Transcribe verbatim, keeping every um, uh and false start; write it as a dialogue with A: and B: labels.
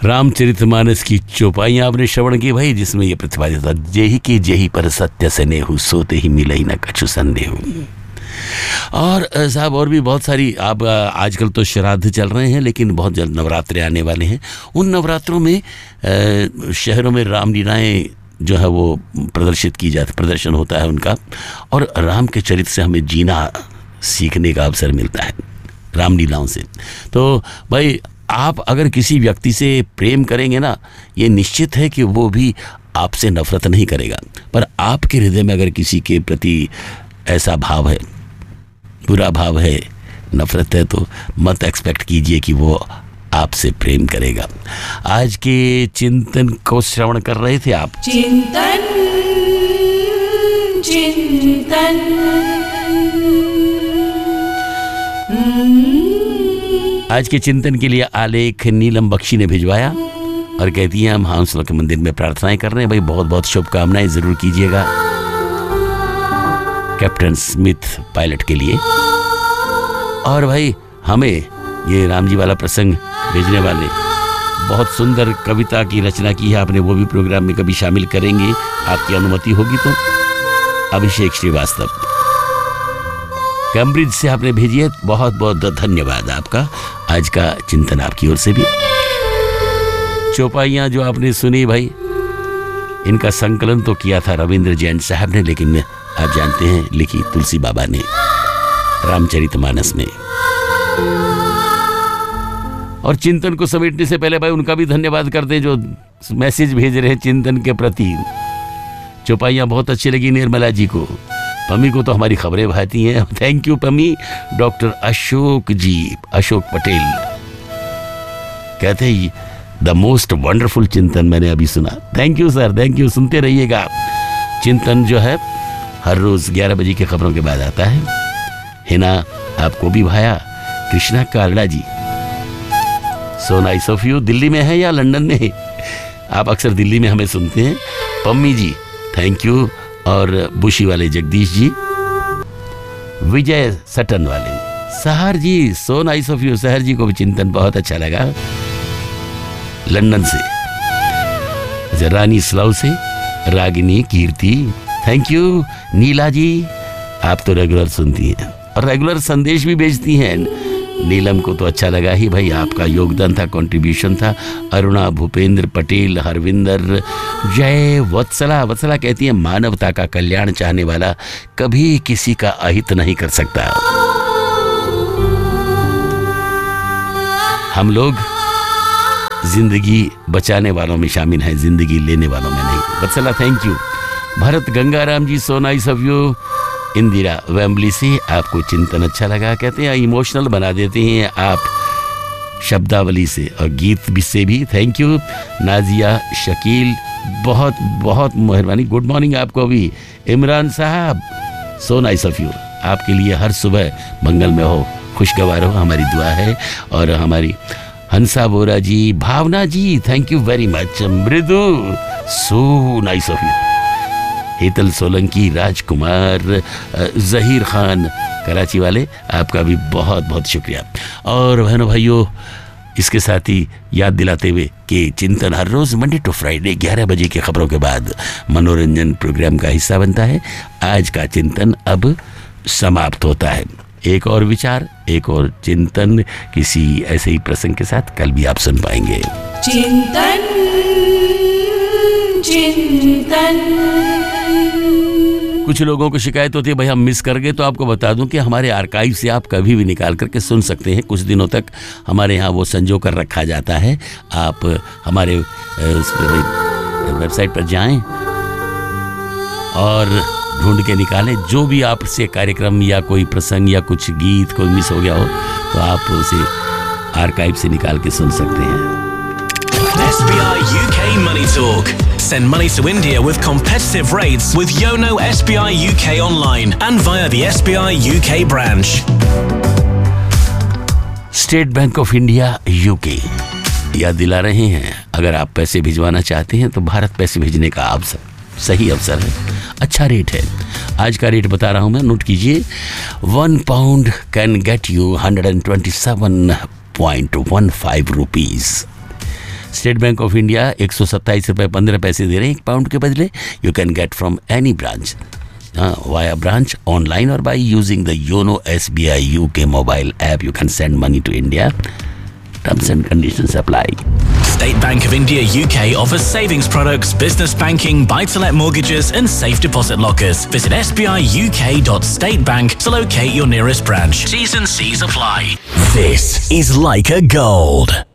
A: रामचरितमानस की चौपाइयाँ आपने श्रवण की भाई, जिसमें ये प्रतिपादित था, जेहि की जेहि पर सत्य स्नेहु, सोते ही मिलई न कछु संदेहु। और साहब और भी बहुत सारी, आप आजकल तो श्राद्ध चल रहे हैं, लेकिन बहुत जल्द नवरात्रे आने वाले हैं। उन नवरात्रों में शहरों में रामलीलाएँ जो है वो प्रदर्शित की जाती, प्रदर्शन होता है उनका, और राम के चरित्र से हमें जीना सीखने का अवसर मिलता है रामलीलाओं से। तो भाई आप अगर किसी व्यक्ति से प्रेम करेंगे ना, ये निश्चित है कि वो भी आपसे नफरत नहीं करेगा, पर आपके हृदय में अगर किसी के प्रति ऐसा भाव है, बुरा भाव है, नफरत है, तो मत एक्सपेक्ट कीजिए कि वो आपसे प्रेम करेगा। आज के चिंतन को श्रवण कर रहे थे आप।
B: चिंतन चिंतन
A: आज के चिंतन के लिए आलेख नीलम बख्शी ने भिजवाया और कहती हैं हम हाउसला के मंदिर में प्रार्थनाएं कर रहे हैं। भाई बहुत बहुत शुभकामनाएं जरूर कीजिएगा कैप्टन स्मिथ पायलट के लिए। और भाई हमें ये राम जी वाला प्रसंग भेजने वाले बहुत सुंदर कविता की रचना की है आपने, वो भी प्रोग्राम में कभी शामिल करेंगे, आपकी अनुमति होगी तो। अभिषेक श्रीवास्तव कैम्ब्रिज से आपने भेजी है, बहुत बहुत धन्यवाद आपका। आज का चिंतन आपकी ओर से भी। चौपाइयाँ जो आपने सुनी भाई, इनका संकलन तो किया था रविंद्र जैन साहब ने, लेकिन आप जानते हैं लिखी तुलसी बाबा ने रामचरितमानस में। और चिंतन को समेटने से पहले भाई उनका भी धन्यवाद करते जो मैसेज भेज रहे हैं चिंतन के प्रति। चौपाइयाँ बहुत अच्छी लगी निर्मला जी को, पमी को तो हमारी खबरें भाती हैं, thank you Pammi. Doctor Ashok जी, अशोक पटेल कहते हैं द मोस्ट वंडरफुल चिंतन मैंने अभी सुना। Thank you sir, thank you, सुनते रहिएगा। चिंतन जो है हर रोज ग्यारह बजे की खबरों के बाद आता है। हिना आपको भी भाया। कृष्णा कालड़ा जी, so nice of you. Delhi में है या लंदन में? आप अक्सर दिल्ली में हमें सुनते हैं। पम्मी जी थैंक यू। और बुशी वाले जगदीश जी, विजय सटन वाले, सहर जी सो नाइस ऑफ यू। सहर जी को भी चिंतन बहुत अच्छा लगा लंदन से। रानी स्लाउ से रागिनी कीर्ति थैंक यू। नीला जी आप तो रेगुलर सुनती हैं और रेगुलर संदेश भी भेजती हैं। नीलम को तो अच्छा लगा ही भाई, आपका योगदान था, कंट्रीब्यूशन था। अरुणा, भूपेंद्र पटेल, हरविंदर, जय वत्सला। वत्सला कहती है मानवता का कल्याण चाहने वाला कभी किसी का अहित नहीं कर सकता। हम लोग जिंदगी बचाने वालों में शामिल हैं, जिंदगी लेने वालों में नहीं। वत्सला thank you. Bharat Gangaram ji so nice of you. Indira Wembley से आपको चिंतन अच्छा लगा, कहते हैं इमोशनल बना देते हैं आप शब्दावली से और गीत भी से भी, थैंक यू। नाजिया शकील बहुत बहुत मेहरबानी, गुड मॉर्निंग आपको भी। इमरान साहब सो नाइस ऑफ यू, आपके लिए हर सुबह मंगल में हो, खुशगवार हो, हमारी दुआ है। और हमारी हंसा बोरा जी, भावना जी थैंक यू वेरी मच। मृदु so nice of you. Hetal Solanki, राजकुमार, जहीर खान कराची वाले, आपका भी बहुत बहुत शुक्रिया। और बहनों भाइयों, इसके साथ ही याद दिलाते हुए कि चिंतन हर रोज मंडे टू फ्राइडे ग्यारह बजे की खबरों के बाद मनोरंजन प्रोग्राम का हिस्सा बनता है। आज का चिंतन अब समाप्त होता है। एक और विचार, एक और चिंतन किसी ऐसे ही प्रसंग के साथ कल भी आप सुन पाएंगे।
B: चिंतन चिंतन।
A: कुछ लोगों को शिकायत होती है भाई हम मिस कर गए, तो आपको बता दूं कि हमारे आर्काइव से आप कभी भी निकाल करके सुन सकते हैं। कुछ दिनों तक हमारे यहाँ वो संजो कर रखा जाता है। आप हमारे वेबसाइट पर जाएं और ढूंढ के निकालें जो भी आपसे कार्यक्रम या कोई प्रसंग या कुछ गीत कोई मिस हो गया हो, तो आप उसे आर्काइव से निकाल के सुन सकते हैं।
C: S B I U K Money Talk. Send money to India with competitive rates with Yono S B I U K online and via the S B I U K branch.
A: State bank of India UK याद दिला रहे हैं, अगर आप पैसे भिजवाना चाहते हैं तो भारत पैसे भेजने का अवसर, सही अवसर है, अच्छा रेट है। आज का रेट बता रहा हूं मैं, नोट कीजिए। One pound can get you hundred and twenty seven point one five rupees. State bank of India एक सौ सत्ताईस रुपये पंद्रह पैसे दे रहे हैं एक पाउंड के बदले. You can get from any branch via branch online और by using the YONO S B I you के mobile app. You can send money to India. Terms and conditions apply.
C: State Bank of India U K offers savings products, business banking, buy-to-let mortgages and safe deposit lockers. Visit s b i u k dot state bank to locate your nearest branch. T's and C's apply. This is Leica Gold.